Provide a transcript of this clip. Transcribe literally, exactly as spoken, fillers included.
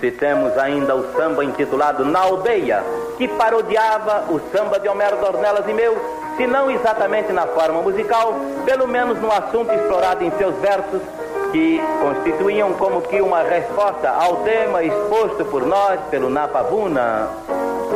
Citemos ainda o samba intitulado Na Aldeia, que parodiava o samba de Homero Dornelas e meu, se não exatamente na forma musical, pelo menos no assunto explorado em seus versos, que constituíam como que uma resposta ao tema exposto por nós pelo Napavuna.